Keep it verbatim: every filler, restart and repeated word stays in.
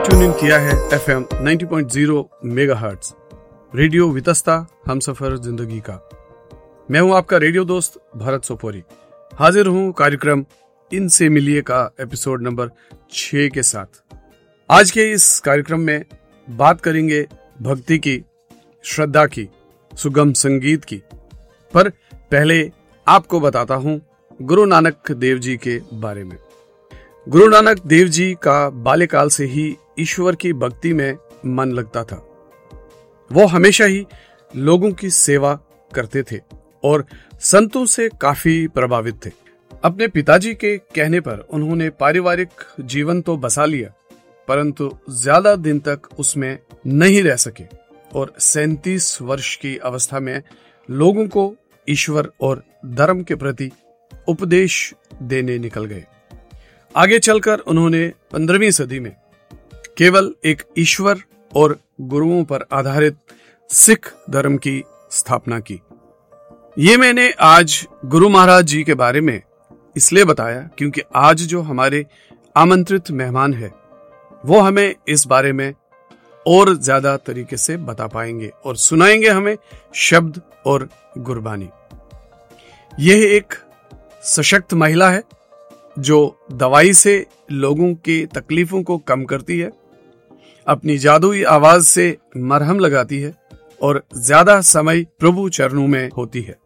Tune in किया है F M नब्बे point zero megahertz radio Vitasta हम सफर जिंदगी का। मैं हूं आपका रेडियो दोस्त भरत सोपोरी, हाजिर हूं कार्यक्रम इनसे मिलिए का एपिसोड नंबर छह के साथ। आज के इस कार्यक्रम में बात करेंगे भक्ति की, श्रद्धा की, सुगम संगीत की। पर पहले आपको बताता हूं गुरु नानक देव जी के बारे में। गुरु नानक देव जी का बाल्यकाल से ही ईश्वर की भक्ति में मन लगता था। वो हमेशा ही लोगों की सेवा करते थे और संतों से काफी प्रभावित थे। अपने पिताजी के कहने पर उन्होंने पारिवारिक जीवन तो बसा लिया, परंतु ज्यादा दिन तक उसमें नहीं रह सके और सैंतीस वर्ष की अवस्था में लोगों को ईश्वर और धर्म के प्रति उपदेश देने निकल गए। आगे चलकर उन्होंने पंद्रहवीं सदी में केवल एक ईश्वर और गुरुओं पर आधारित सिख धर्म की स्थापना की। ये मैंने आज गुरु महाराज जी के बारे में इसलिए बताया क्योंकि आज जो हमारे आमंत्रित मेहमान है वो हमें इस बारे में और ज्यादा तरीके से बता पाएंगे और सुनाएंगे हमें शब्द और गुरबानी। यह एक सशक्त महिला है जो दवाई से लोगों की तकलीफों को कम करती है, अपनी जादुई आवाज से मरहम लगाती है और ज्यादा समय प्रभु चरणों में होती है।